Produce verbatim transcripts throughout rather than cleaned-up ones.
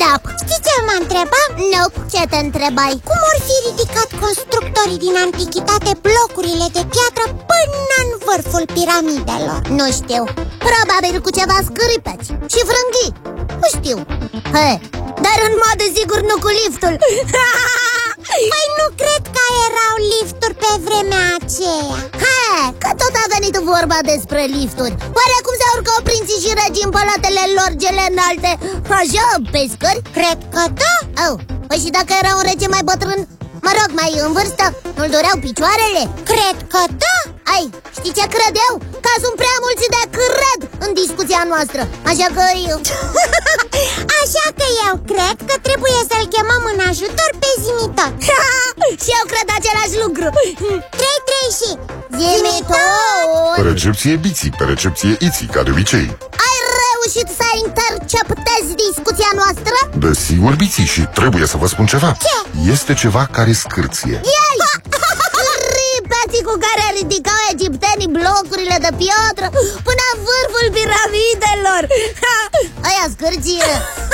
Nope. Știi ce mă întrebam? Nope. Ce te întrebai? Cum or fi ridicat constructorii din antichitate blocurile de piatră până în vârful piramidelor? Nu știu. Probabil cu ceva scâripeți și frânghii. Nu știu. He, dar în mod sigur nu cu liftul. Păi nu cred că erau lifturi pe vremea aceea. Ha, că tot a venit vorba despre lifturi. Oare cum se urcau prinții și regii în palatele lor cele înalte? Așa, pe scări? Cred că da. Oh, păi și dacă era un rege mai bătrân, mă rog, mai în vârstă, nu-l doreau picioarele? Cred că da. Ai, știi ce cred eu? Că sunt prea mulți de cred în discuția noastră. Așa că eu... Așa că eu cred că trebuie să-l chemăm în ajutor pe Zimitot. Și eu cred același lucru. Trei, trei și... Zimitot! Pe recepție Biții, pe recepție Iții, ca de obicei. Ai reușit să interceptezi discuția noastră? Desigur, Biții, și trebuie să vă spun ceva. Ce? Este ceva care scârție. Ei! Ripeții cu care ridicau egiptenii blocurile de piatră până în vârful piramidelor. Aia scârție.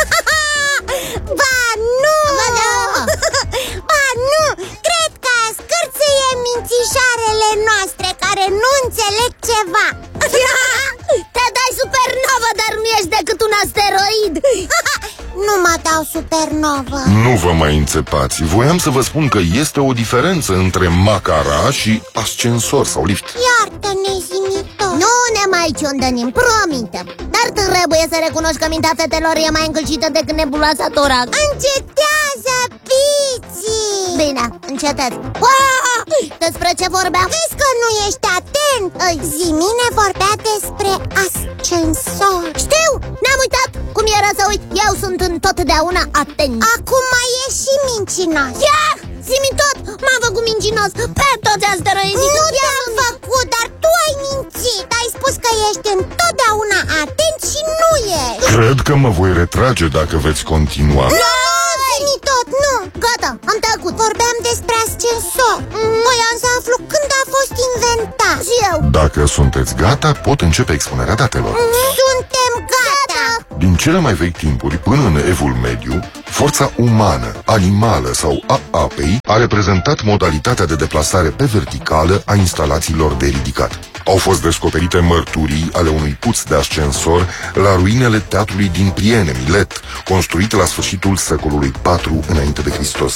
Ba nu! Ba nu! Ba nu! Cred că scârție mințișoarele noastre care nu înțeleg ceva. Te dai supernovă, dar nu ești decât un asteroid. Nu mă dau supernovă. Nu vă mai înțepați. Voiam să vă spun că este o diferență între macara și ascensor sau lift. Iartă-ne, Zimitot. Nu ne mai ciondănim, promitem. Dar trebuie să recunoști că mintea fetelor e mai încălcită decât nebuloasa Torac. Încetează, Biții. Bine, încetez. Despre ce vorbeam? Vezi că nu ești atent. Zimine vorbea despre ascensor. Știu, ne-am uitat. Cum era să uit? Eu sunt întotdeauna atent. Acum mai e și mincinos. Ia! Zi-mi tot! M-am făcut mincinos pe toți asteroizii. Nu te-am făcut, dar tu ai mințit. Ai spus că ești întotdeauna atent și nu ești. Cred că mă voi retrage dacă veți continua. Nu! Zi-mi tot, nu! Gata, am tăcut. Vorbeam despre ascensor. Voiam să aflu când a fost inventat. Și eu. Dacă sunteți gata, pot începe expunerea datelor. Suntem gata! Din cele mai vechi timpuri până în Evul Mediu, forța umană, animală sau a apei a reprezentat modalitatea de deplasare pe verticală a instalațiilor de ridicat. Au fost descoperite mărturii ale unui puț de ascensor la ruinele teatrului din Priene, Milet, construit la sfârșitul secolului patru înainte de Hristos.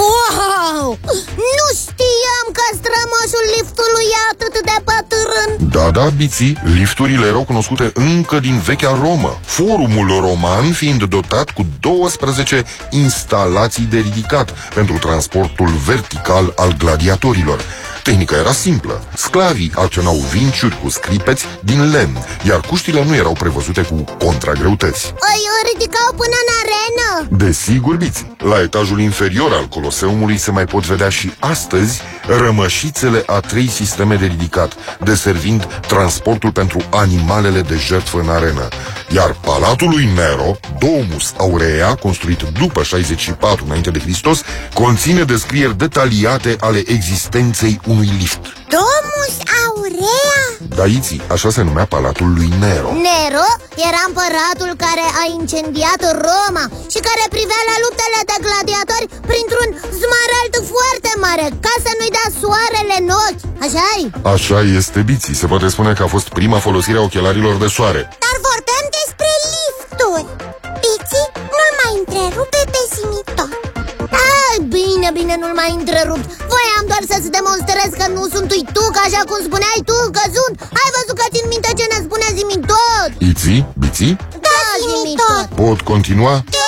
Wow! Nu știam că strămoșul liftului e atât de bătrân. Da, da, Biții, lifturile erau cunoscute încă din vechea Romă, forumul roman fiind dotat cu douăsprezece instalații de ridicat pentru transportul vertical al gladiatorilor. Tehnica era simplă. Sclavii acționau vinciuri cu scripeți din lemn, iar cuștile nu erau prevăzute cu contragreutăți. Îi ridicau până în arenă? Desigur, Biții. La etajul inferior al Coloseumului se mai pot vedea și astăzi rămășițele a trei sisteme de ridicat, deservind transportul pentru animalele de jertfă în arenă. Iar Palatul lui Nero, Domus Aurea, construit după șaizeci și patru înainte de Hristos, conține descrieri detaliate ale existenței unui lift. Domus Aurea? Da, Iții, așa se numea Palatul lui Nero. Nero era împăratul care a incendiat Roma și care privea la luptele de gladiatori printr-un smarald foarte mare, ca să nu-i dea soarele în ochi. Așa-i? Așa este, Biții. Se poate spune că a fost prima folosire a ochelarilor de soare. Dar vorbeam despre lifturi. Biții, nu-l mai întrerupe pe Zimitot. Ai, bine, bine, nu-l mai întrerup. Voiam doar să-ți demonstrez că nu sunt uituc, așa cum spuneai tu că sunt. Ai văzut că țin minte ce ne spune Zimitot? Iții? Biții? Da, Zimitot. Pot continua? Da.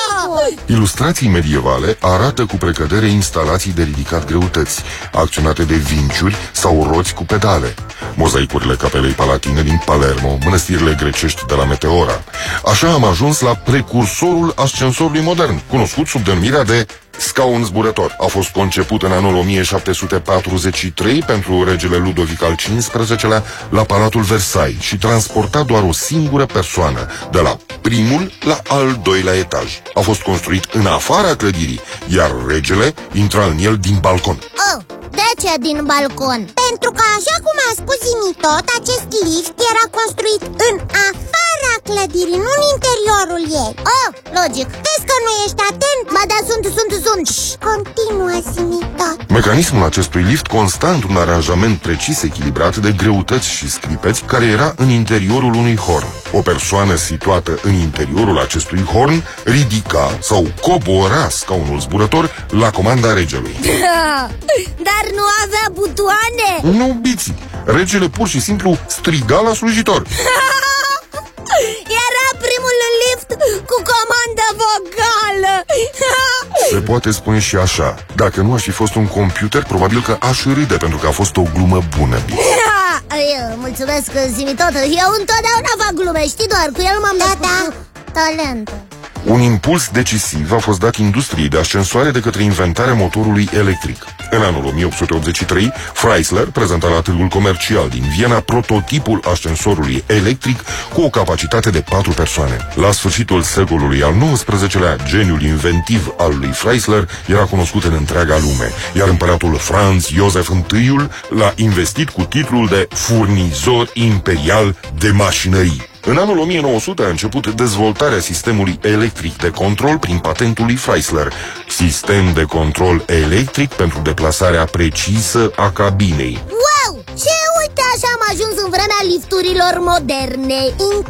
Ilustrații medievale arată cu precădere instalații de ridicat greutăți, acționate de vinciuri sau roți cu pedale, mozaicurile Capelei Palatine din Palermo, mănăstirile grecești de la Meteora. Așa am ajuns la precursorul ascensorului modern, cunoscut sub denumirea de scaun zburător. A fost conceput în anul o mie șapte sute patruzeci și trei pentru regele Ludovic al cincisprezecelea la Palatul Versailles și transporta doar o singură persoană, de la primul la al doilea etaj. A fost construit în afara clădirii, iar regele intra în el din balcon. Oh, de ce din balcon? Pentru că, așa cum a spus Zimitot, acest lift era construit în afara clădirii, nu în interiorul ei. Oh, logic. Vezi că nu ești atent? Ba da, sunt, sunt, sunt. Șș, continuă, zi-mi tot. Mecanismul acestui lift consta într-un aranjament precis echilibrat de greutăți și scripeți care era în interiorul unui horn. O persoană situată în interiorul acestui horn ridica sau cobora scaunul zburător la comanda regelui. Dar nu avea butoane? Nu, biții. Regele pur și simplu striga la slujitor. Era primul în lift cu comandă vocală. Se poate spune și așa. Dacă nu aș fi fost un computer, probabil că aș râde, pentru că a fost o glumă bună, Bici. Mulțumesc, zi-mi tot. Eu întotdeauna fac glume, știi, doar cu el m-am dat da, talent. Un impuls decisiv a fost dat industriei de ascensoare de către inventarea motorului electric. În anul o mie opt sute optzeci și trei, Chrysler prezenta la târgul comercial din Viena prototipul ascensorului electric cu o capacitate de patru persoane. La sfârșitul secolului al nouăsprezecelea, geniul inventiv al lui Chrysler era cunoscut în întreaga lume, iar împăratul Franz Joseph I l-a investit cu titlul de furnizor imperial de mașinării. În anul o mie nouă sute a început dezvoltarea sistemului electric de control prin patentul lui Chrysler, sistem de control electric pentru deplasarea precisă a cabinei. Wow! Ce uite, așa am ajuns în vremea lifturilor moderne.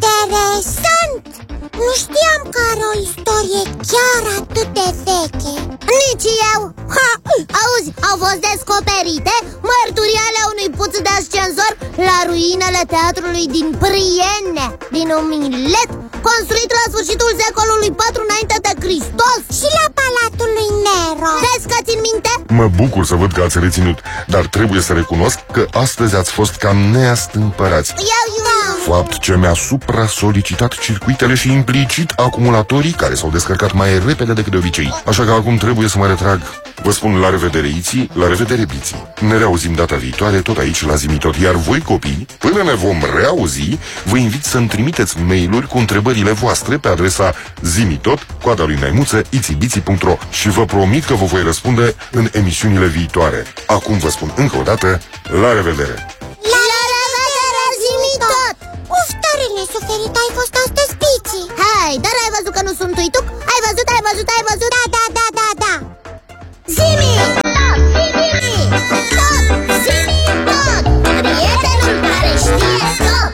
Interesant! Nu știam că are o istorie chiar atât de veche. Nici eu! Ha! Auzi, au fost descoperite mărturii ale unui puț de ascensor la ruinele teatrului din Priene, din un milet construit la sfârșitul secolului patru înainte de Hristos. Și la Palatul lui Nero. Vezi că țin minte? Mă bucur să văd că ați reținut, dar trebuie să recunosc că astăzi ați fost cam neastâmpărați. Eu, eu. Fapt ce mi-a supra-solicitat circuitele și implicit acumulatorii care s-au descărcat mai repede decât de obicei. Așa că acum trebuie să mă retrag. Vă spun la revedere, Iții, la revedere, Biții. Ne reauzim data viitoare tot aici la Zi-mi tot. Iar voi, copii, până ne vom reauzi, vă invit să-mi trimiteți mail-uri cu întrebările voastre pe adresa zimitot, coada lui Naimuță, itibiții punct ro și vă promit că vă voi răspunde în emisiunile viitoare. Acum vă spun încă o dată, la revedere! La revedere, Zi-mi tot! Uf, tare nesuferit ai fost astăzi, Biții. Hai, dar ai văzut că nu sunt uituc? Ai văzut, ai văzut, ai văzut? Da, da, da, da, da. Zi-mi tot, zi-mi tot, zi-mi tot, prietenul care știe tot.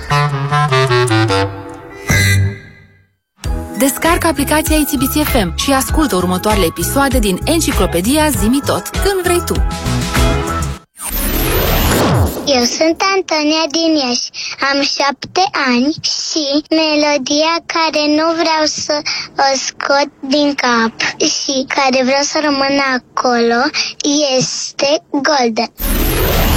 Descarcă aplicația I T B C F M și ascultă următoarele episoade din Enciclopedia Zi-mi tot, când vrei tu. Eu sunt Antonia din Iași, am șapte ani și melodia care nu vreau să o scot din cap și care vreau să rămână acolo este Golden.